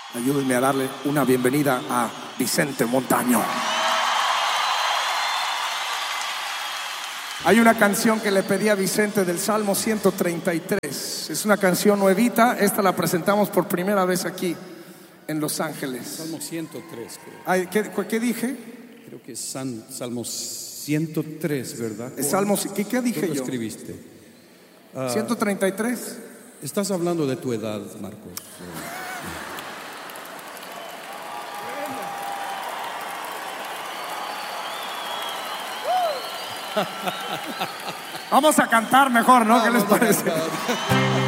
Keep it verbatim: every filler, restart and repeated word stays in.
Ayúdenme a darle una bienvenida a Vicente Montaño. Hay una canción que le pedí a Vicente del Salmo ciento treinta y tres. Es una canción nuevita. Esta la presentamos por primera vez aquí en Los Ángeles. Salmo ciento tres, creo. Ay, ¿qué, ¿Qué dije? Creo que es San, Salmo ciento tres, ¿verdad? Es Salmo, ¿qué, qué dije ¿Tú lo yo? escribiste? Uh, ¿ciento treinta y tres? Estás hablando de tu edad, Marcos. Vamos a cantar mejor, ¿no? ¿Qué les parece?